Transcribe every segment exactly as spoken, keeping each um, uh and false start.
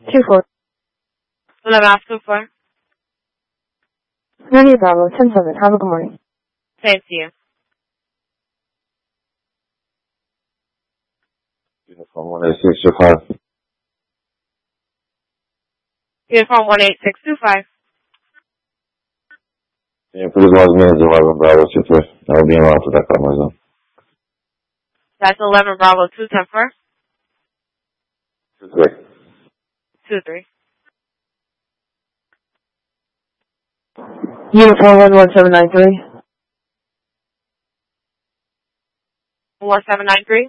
two four. eleven off two four. ninety Bravo, ten seven. Have a good morning. Same to you. Uniform one eight six two five. Uniform one eight six two five. Yeah, please log me as eleven Bravo two three. I will be in line for that my zone. That's eleven Bravo two ten four. two three. two three. Uniform one one seven nine three. one seven nine three.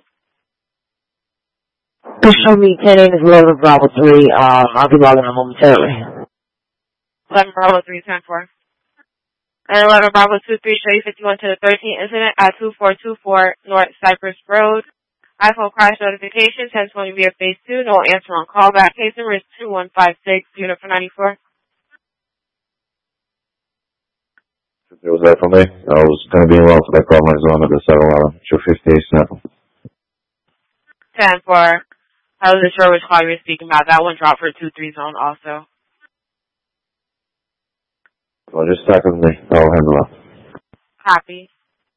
Please show me ten eight is eleven Bravo three. Um, I'll be logging on momentarily. eleven Bravo three ten four. And eleven Bravo two three, show you fifty-one to the thirteen incident at two four two four North Cypress Road. iPhone crash notification, ten twenty via phase two, no answer on callback. Case number is two one five six, unit for ninety-four. It was that for me. I was going to be in line for that my zone at the seven eleven. two fifty-eight Snap. ten four. I wasn't sure which call you were speaking about. That one dropped for two three zone also. Well, just stack with me. I'll handle it. Copy.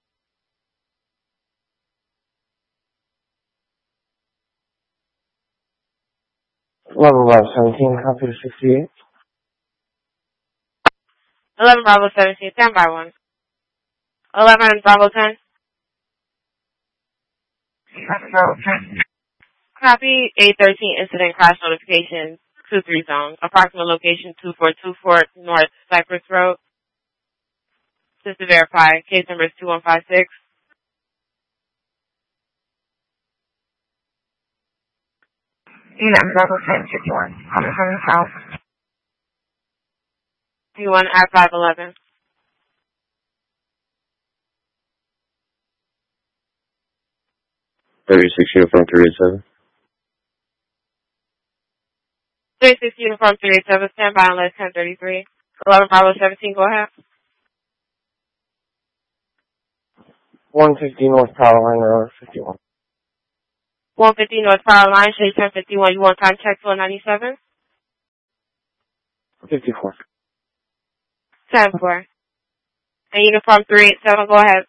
eleven Bravo seventeen, copy to sixty-eight. eleven Bravo seventeen, stand by one. eleven Bravo ten. Copy. eight thirteen incident crash notification, two three zone. Approximate location two four two four North Cypress Road. Just to verify, case number is two one five six. Unit Bravo ten fifty-one. Coming from the south. T one at five eleven. thirty-six uniform three eight seven. thirty-six uniform three eight seven, stand by unless ten thirty-three. eleven Bravo seventeen, go ahead. one fifty North Power Line Road, fifty-one. one fifty North Power Line, shade ten fifty-one. You want time check to ninety-seven? fifty-four. ten four. And uniform three eight seven, go ahead.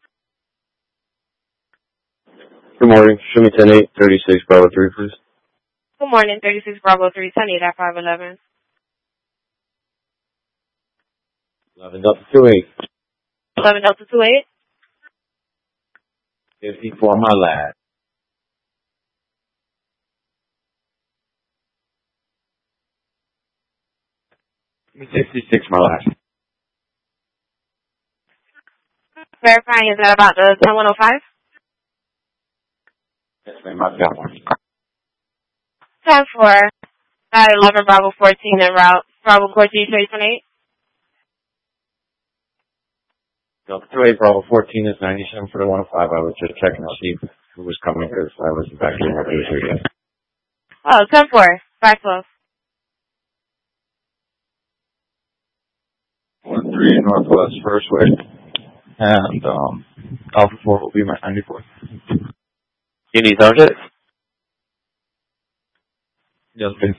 Good morning. Show me ten eight, thirty-six Bravo three, please. Good morning, thirty-six Bravo three, ten eight at five eleven. eleven Delta two eight. eleven Delta two eight. fifty-four, my lad. fifty-six, my lad. Verifying, is that about the ten one oh five? Yes, ma'am, I've got one. ten four. At eleven Bravo fourteen en route. Bravo fourteen, shade twenty-eight. Delta two eight, Bravo fourteen is ninety-seven for the one oh five. I was just checking to see who was coming because I wasn't back in my booth here yet. Oh, ten four. five twelve. one three Northwest First Way. And, um, Alpha four will be my ninety-four. You need target? Yes, please.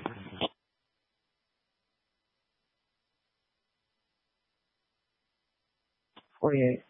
forty-eight.